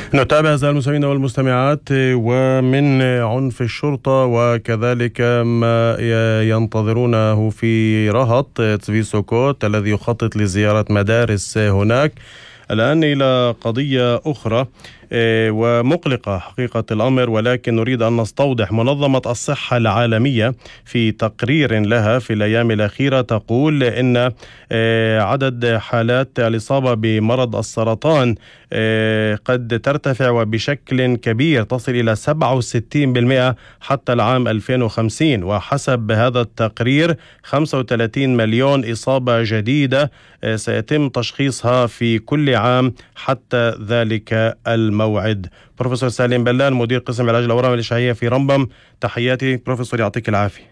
نتابع أعزائي المستمعين والمستمعات، ومن عنف الشرطة وكذلك ما ينتظرونه في رهط تسفي سوكوت الذي يخطط لزيارة مدارس هناك. الآن إلى قضية أخرى ومقلقة حقيقة الأمر، ولكن نريد أن نستوضح. منظمة الصحة العالمية في تقرير لها في الأيام الأخيرة تقول إن عدد حالات الإصابة بمرض السرطان قد ترتفع وبشكل كبير، تصل إلى 67% حتى العام 2050. وحسب هذا التقرير 35 مليون إصابة جديدة سيتم تشخيصها في كل عام حتى ذلك الموعد. بروفيسور سالم بلان، مدير قسم علاج الأورام الإشعاعية في رمبم، تحياتي بروفيسور، يعطيك العافية.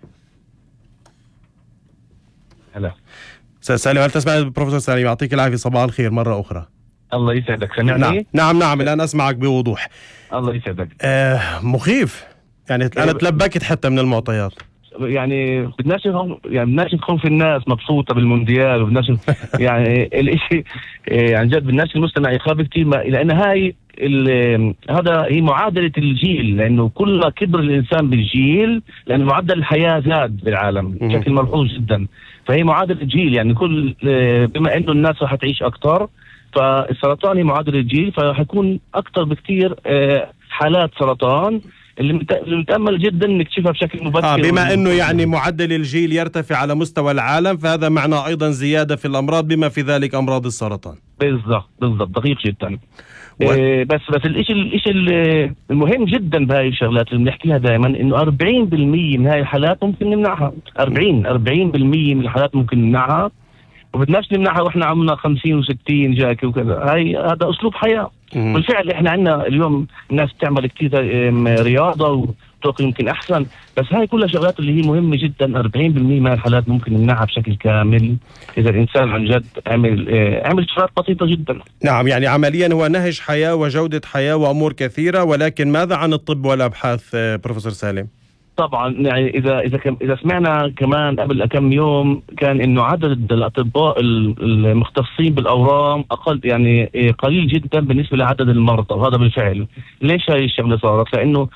هلا سالم، هل تسمعني بروفيسور سالم؟ يعطيك العافية، صباح الخير مرة أخرى. الله يسعدك، سمعني؟ نعم الآن أسمعك بوضوح. الله يسعدك. مخيف، يعني أنا تلبكت حتى من المعطيات. يعني بدناش نكون في الناس مبسوطة بالمونديال، وبدناش يعني الاشي عن جد بدناش المستمع يخاف كثير، لأن هذا هي معادلة الجيل، لأنه كل ما كبر الإنسان بالجيل لأن معدل الحياة زاد بالعالم بشكل ملحوظ جدا، فهي معادلة الجيل. يعني كل بما إنه الناس راح تعيش أكثر، فالسرطان هي معادلة الجيل، فحيكون أكثر بكثير حالات سرطان اللي متأمل جدا نكتشفها بشكل مبكر. بما انه يعني معدل الجيل يرتفع على مستوى العالم، فهذا معنى ايضا زيادة في الامراض بما في ذلك امراض السرطان. بالضبط دقيق جدا. بس الاشي المهم جدا بهاي الشغلات اللي بنحكيها دائما، انه 40% من هاي الحالات ممكن نمنعها. 40% من الحالات ممكن نمنعها، وبدناش نمنعها واحنا عملنا 50 و60 جاكي وكذا. هذا اسلوب حياة. بالفعل احنا عندنا اليوم الناس بتعمل كثير رياضة وطرق يمكن احسن، بس هاي كلها شغلات اللي هي مهمة جدا. 40% من الحالات ممكن نمنعها بشكل كامل اذا الانسان عن جد عمل شغلات بسيطة جدا. نعم، يعني عمليا هو نهج حياة وجودة حياة وامور كثيرة. ولكن ماذا عن الطب والابحاث بروفيسور سالم؟ طبعا يعني اذا سمعنا كمان قبل كم يوم كان انه عدد الاطباء المختصين بالاورام اقل، يعني قليل جدا بالنسبه لعدد المرضى، وهذا بالفعل. ليش هاي الشغله صارت؟ لانه